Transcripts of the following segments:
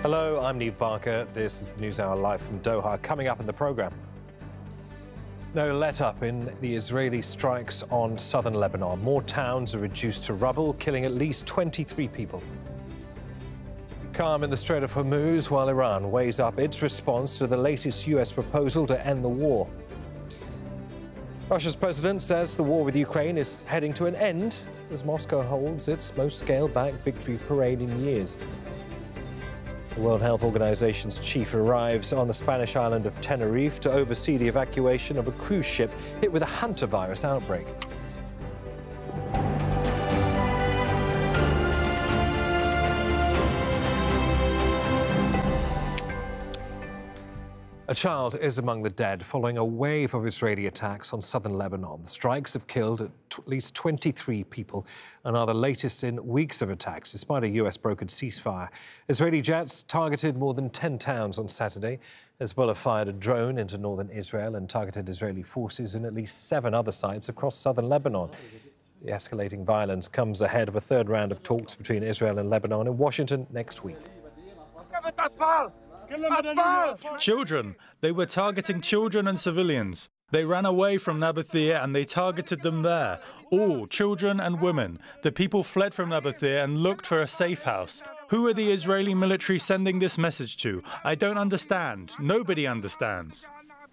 Hello, I'm Neve Barker. This is the NewsHour live from Doha. Coming up in the programme. No let-up in the Israeli strikes on southern Lebanon. More towns are reduced to rubble, killing at least 23 people. Calm in the Strait of Hormuz while Iran weighs up its response to the latest US proposal to end the war. Russia's president says the war with Ukraine is heading to an end as Moscow holds its most scaled-back victory parade in years. The World Health Organization's chief arrives on the Spanish island of Tenerife to oversee the evacuation of a cruise ship hit with a hantavirus outbreak. A child is among the dead following a wave of Israeli attacks on southern Lebanon. The strikes have killed at least 23 people and are the latest in weeks of attacks, despite a US-brokered ceasefire. Israeli jets targeted more than 10 towns on Saturday. Hezbollah fired a drone into northern Israel and targeted Israeli forces in at least 7 other sites across southern Lebanon. The escalating violence comes ahead of a third round of talks between Israel and Lebanon in Washington next week. Children. They were targeting children and civilians. They ran away from Nabathia and they targeted them there. All children and women. The people fled from Nabathia and looked for a safe house. Who are the Israeli military sending this message to? I don't understand. Nobody understands.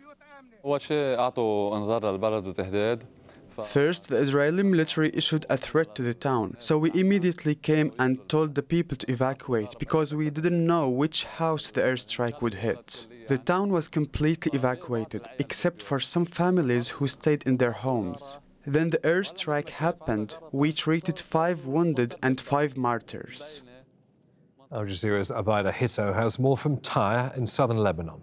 First, the Israeli military issued a threat to the town, so we immediately came and told the people to evacuate because we didn't know which house the airstrike would hit. The town was completely evacuated, except for some families who stayed in their homes. Then the airstrike happened. We treated 5 wounded and 5 martyrs. Al Jazeera's Abaida Hitto has more from Tyre in southern Lebanon.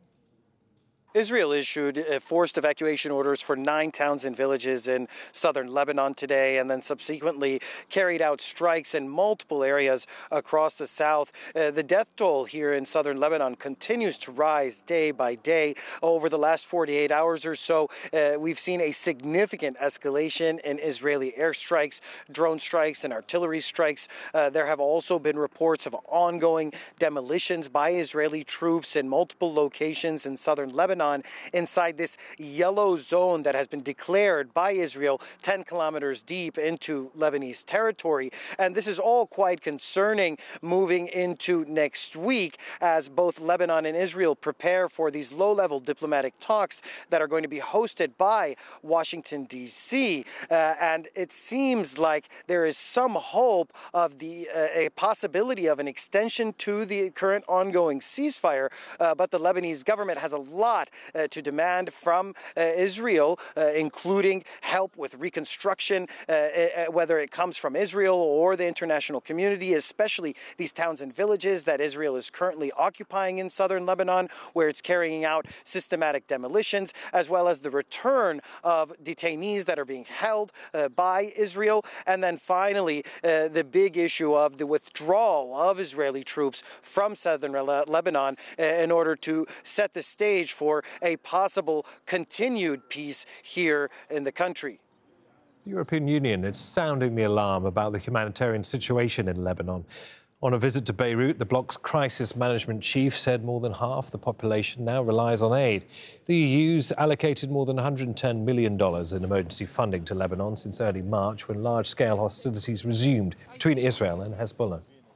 Israel issued forced evacuation orders for 9 towns and villages in southern Lebanon today, and then subsequently carried out strikes in multiple areas across the south. The death toll here in southern Lebanon continues to rise day by day. Over the last 48 hours or so, we've seen a significant escalation in Israeli airstrikes, drone strikes, and artillery strikes. There have also been reports of ongoing demolitions by Israeli troops in multiple locations in southern Lebanon, inside this yellow zone that has been declared by Israel 10 kilometers deep into Lebanese territory. And this is all quite concerning moving into next week as both Lebanon and Israel prepare for these low-level diplomatic talks that are going to be hosted by Washington, D.C. And it seems like there is some hope of a possibility of an extension to the current ongoing ceasefire. But the Lebanese government has a lot to demand from Israel, including help with reconstruction, whether it comes from Israel or the international community, especially these towns and villages that Israel is currently occupying in southern Lebanon, where it's carrying out systematic demolitions, as well as the return of detainees that are being held by Israel. And then finally, the big issue of the withdrawal of Israeli troops from southern Lebanon in order to set the stage for a possible continued peace here in the country. The European Union is sounding the alarm about the humanitarian situation in Lebanon. On a visit to Beirut, the bloc's crisis management chief said more than half the population now relies on aid. The EU's allocated more than $110 million in emergency funding to Lebanon since early March, when large-scale hostilities resumed between Israel and Hezbollah.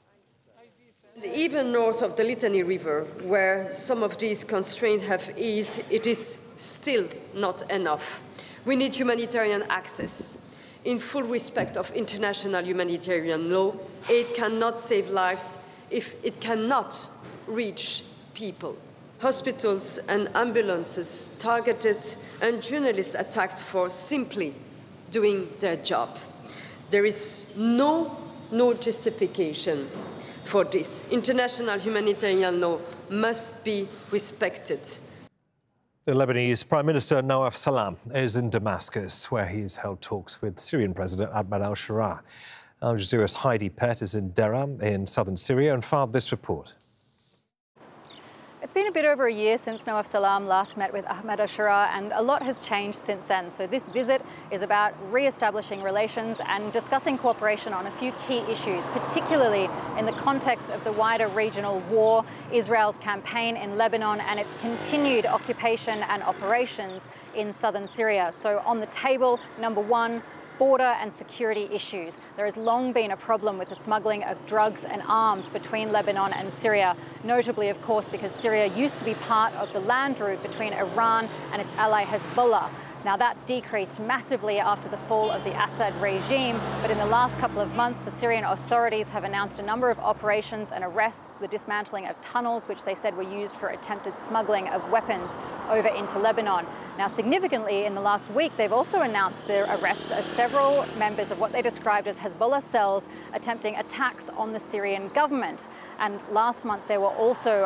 Even north of the Litani River, where some of these constraints have eased, it is still not enough. We need humanitarian access. In full respect of international humanitarian law, aid cannot save lives if it cannot reach people. Hospitals and ambulances targeted and journalists attacked for simply doing their job. There is no justification for this. International humanitarian law must be respected. The Lebanese Prime Minister Nawaf Salam is in Damascus, where he has held talks with Syrian President Ahmad al-Sharaa. Al Jazeera's Heidi Pett is in Deraa in southern Syria and filed this report. It's been a bit over a year since Nawaf Salam last met with Ahmed al-Sharaa, and a lot has changed since then. So this visit is about re-establishing relations and discussing cooperation on a few key issues, particularly in the context of the wider regional war, Israel's campaign in Lebanon and its continued occupation and operations in southern Syria. So on the table, number one, border and security issues. There has long been a problem with the smuggling of drugs and arms between Lebanon and Syria, notably, of course, because Syria used to be part of the land route between Iran and its ally Hezbollah. Now, that decreased massively after the fall of the Assad regime, but in the last couple of months, the Syrian authorities have announced a number of operations and arrests, the dismantling of tunnels, which they said were used for attempted smuggling of weapons over into Lebanon. Now, significantly, in the last week, they've also announced the arrest of several members of what they described as Hezbollah cells attempting attacks on the Syrian government. And last month, there were also